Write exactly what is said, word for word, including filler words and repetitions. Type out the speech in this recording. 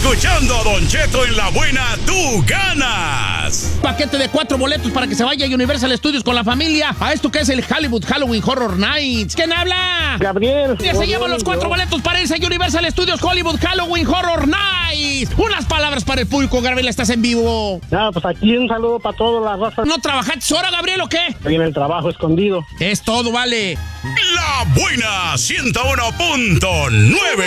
Escuchando a Don Cheto en La Buena, tú ganas. Paquete de cuatro boletos para que se vaya a Universal Studios con la familia a esto que es el Hollywood Halloween Horror Nights. ¿Quién habla? Gabriel. Ya se llevan los cuatro boletos para irse a Universal Studios Hollywood Halloween Horror Nights. Unas palabras para el público, Gabriel, estás en vivo. Ah, pues aquí un saludo para toda la raza. ¿No trabajaste ahora, Gabriel, o qué? Estoy en el trabajo escondido. Es todo, vale. La Buena ciento uno punto nueve.